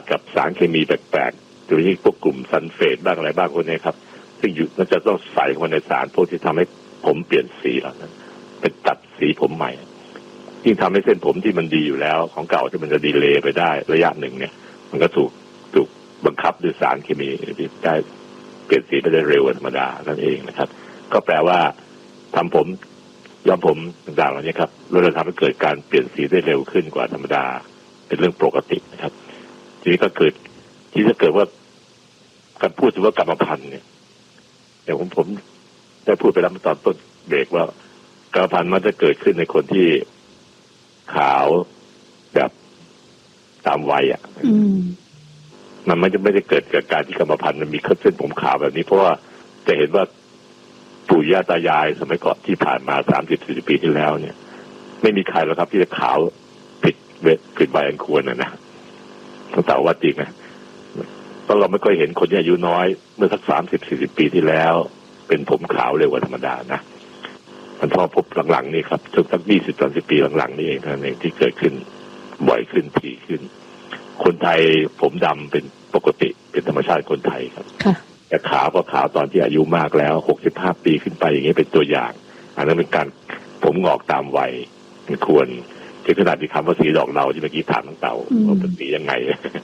กับสารเคมีแปลกๆโดยที่พวกกลุ่มซัลเฟตบ้างอะไรบ้างพวกนี้ครับซึ่งอยู่มันจะต้องใส่เข้ามาในสารพวกที่ทำให้ผมเปลี่ยนสีแล้วนั้นเป็นตัดสีผมใหม่ยิ่งทำให้เส้นผมที่มันดีอยู่แล้วของเก่าที่มันจะดีเลย์ไปได้ระยะหนึ่งเนี่ยมันก็ถูกบังคับด้วยสารเคมีที่ได้เปลี่ยนสีไปได้เร็วกว่าธรรมดานั่นเองนะครับก็แปลว่าทำผมย้อมผมต่างๆเหล่านี้ครับเราจะทำให้เกิดการเปลี่ยนสีได้เร็วขึ้นกว่าธรรมดาเป็นเรื่องปกตินะครับทีนี้ก็เกิดที่ถ้าเกิดว่าการพูดถึงว่ากรรมพันธุ์เนี่ยอย่างผมได้พูดไปแล้วเมื่อตอนต้นเบรกว่ากรรมพันธุ์มันจะเกิดขึ้นในคนที่ขาวแบบตามวัยอ่ะมันไม่ได้เกิดจากการที่กรรมพันธุ์มันมีเส้นผมขาวแบบนี้เพราะว่าจะเห็นว่าปู่ย่าตายายสมัยก่อนที่ผ่านมา30-40 ปีที่แล้วเนี่ยไม่มีใครหรอกครับที่จะขาวผิดวัยอันควรนะต้องแต่ว่าจริงนะเพราะเราไม่ค่อยเห็นคนที่อายุน้อยเมื่อสัก30-40 ปีที่แล้วเป็นผมขาวเร็วกว่าธรรมดานะมันพอพบหลังๆนี่ครับจนสัก20-30 ปีหลังๆนี่เองนั่นเองที่เกิดขึ้นบ่อยขึ้นถี่ขึ้นคนไทยผมดำเป็นปกติเป็นธรรมชาติคนไทยครับแต่ขาวก็ขาวตอนที่อายุมากแล้ว65 ปีขึ้นไปอย่างนี้เป็นตัวอย่างอันนั้นเป็นการผมงอกตามวัยมันควรถึงขนาดที่คำว่าสีดอกเราที่เมื่อกี้ถามทั้งเต่าว่าเป็นสียังไง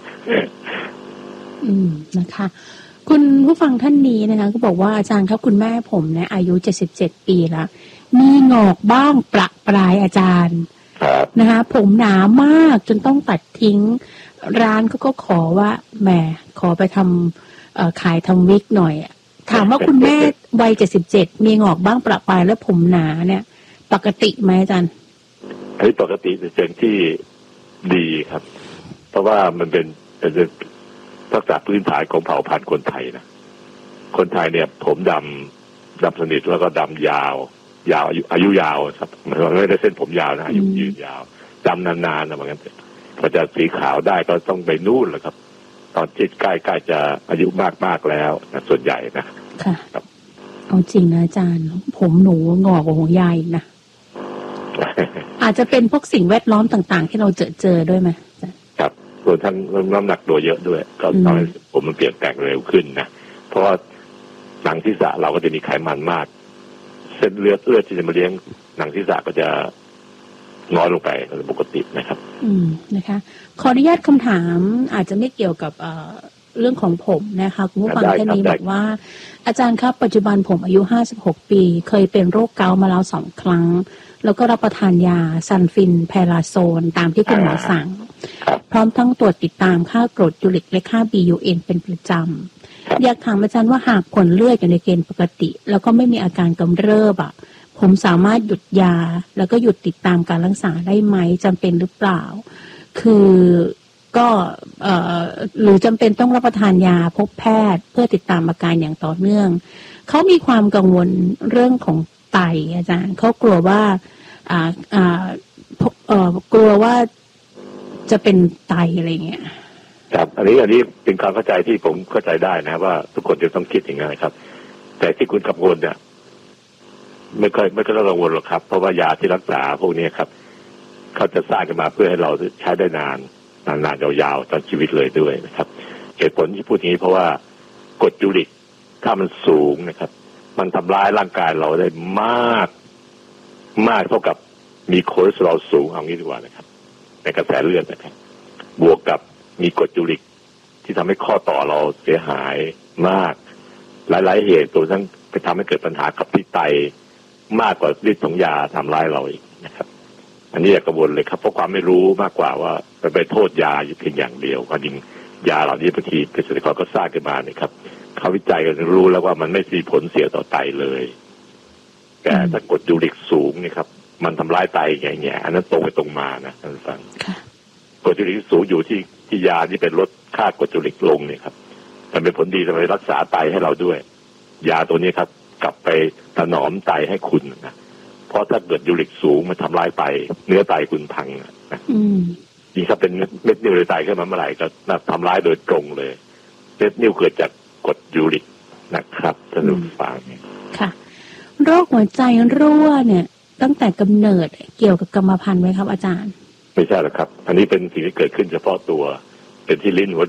นะคะคุณผู้ฟังท่านนี้นะคะก็บอกว่าอาจารย์ครับคุณแม่ผมเนี่ยอายุ77 ปีแล้วมีงอกบ้างประปรายอาจารย์นะคะผมหนามากจนต้องตัดทิ้งร้านเขาก็ขอว่าแหมขอไปทำขายทำวิกหน่อยถามว่าคุณแม่วัย77มีงอกบ้างประปรายและผมหนาเนี่ยปกติไหมอาจารย์อันนี้ปกติเป็นเชิงที่ดีครับเพราะว่ามันเป็นทักษะพื้นฐานของเผ่าพันธุ์คนไทยนะคนไทยเนี่ยผมดำสนิทแล้วก็ดำยาวอายุยาวครับมันไม่ได้เส้นผมยาวนะอายุยืนยาวดำนานๆนะเหมือนกันพอจะสีขาวได้ก็ต้องไปนู่นแหละครับตอนที่ใกล้จะอายุมากแล้วนะส่วนใหญ่นะค่ะเอาจริงนะอาจารย์ผมหนูงอกกว่าของยายนะ อาจจะเป็นพวกสิ่งแวดล้อมต่างๆที่เราเจอด้วยไหมครับส่วนทั้งน้ำหนักตัวเยอะด้วยก็ทำให้ผมมันเปลี่ยนแปลงเร็วขึ้นนะเพราะว่าหนังศีรษะเราก็จะมีไขมันมากเส้นเลือดที่จะมาเลี้ยงหนังศีรษะก็จะน้อยลงไปเป็นปกตินะครับนะคะขออนุญาตคำถามอาจจะไม่เกี่ยวกับเรื่องของผมนะคะคุณผู้ฟังท่านนี้บอกว่าอาจารย์ครับปัจจุบันผมอายุ56 ปีเคยเป็นโรคเกาต์มาแล้ว2 ครั้งแล้วก็รับประทานยาซันฟินแพราโซนตามที่คุณหมอสั่งพร้อมทั้งตรวจติดตามค่ากรดยูริกและค่า BUN เป็นประจำอยากถามอาจารย์ว่าหากผลเลือดอยู่ในเกณฑ์ปกติแล้วก็ไม่มีอาการกำเริบผมสามารถหยุดยาแล้วก็หยุดติดตามการรักษาได้ไหมจำเป็นหรือเปล่าคือก็หรือจำเป็นต้องรับประทานยาพบแพทย์เพื่อติดตามอาการอย่างต่อเนื่องเขามีความกังวลเรื่องของไตอาจารย์เขากลัวว่ากลัวว่าจะเป็นไตอะไรเงี้ยครับอันนี้เป็นความเข้าใจที่ผมเข้าใจได้นะว่าทุกคนจะต้องคิดอย่างนั้นครับแต่ที่คุณกังวลเนี่ยไม่ค่อยต้องกังวลหรอกครับเพราะว่ายาที่รักษาพวกนี้ครับเขาจะสร้างกันมาเพื่อให้เราใช้ได้นานยาวๆตอนชีวิตเลยด้วยนะครับเหตุผลที่พูดอย่างนี้เพราะว่ากรดยูริกถ้ามันสูงนะครับมันทำร้ายร่างกายเราได้มากเท่ากับมีคอเลสเตอรอลสูงเอางี้ดีกว่านะครับในกระแสเลือดนะครับบวกกับมีกรดยูริกที่ทำให้ข้อต่อเราเสียหายมากหลายเหตุตัวทั้งไปทำให้เกิดปัญหากับที่ไตมากกว่าฤทธิ์ของยาทำร้ายเราอีกนะครับอันนี้อย่ากังวลเลยครับเพราะความไม่รู้มากกว่าว่าไปโทษยาเพียงอย่างเดียวความจริงยาเหล่านี้บางทีเกษตรกรก็สร้างขึ้นมาเนี่ยครับเขาวิจัยกันรู้แล้วว่ามันไม่มีผลเสียต่อไตเลยแต่ถ้ากรดยูริกสูงนี่ครับมันทำร้ายไตแง่ๆอันนั้นตรงไปตรงมานะท่านฟังกรดยูริกสูงอยู่ที่ยาที่เป็นลดค่ากรดยูริกลงเนี่ยครับมันเป็นผลดีทำให้รักษาไตให้เราด้วยยาตัวนี้ครับกลับไปถนอมไตให้คุณนะเพราะถ้าเกิดยูริกสูงมันทำลายไตเนื้อไตคุณพังนะยิ่งถ้าเป็นเม็ดนิ่วในไตขึ้นมาเมื่อไหร่ก็ทำร้ายโดยตรงเลยเม็ดนิ่วเกิดจากกรดยูริกนะครับท่านผู้ฟังค่ะโรคหัวใจรั่วเนี่ยตั้งแต่กำเนิดเกี่ยวกับกรรมพันธุ์ไหมครับอาจารย์ไม่ใช่หรอกครับอันนี้เป็นสิ่งที่เกิดขึ้นเฉพาะตัวเป็นที่ลิ้นหัว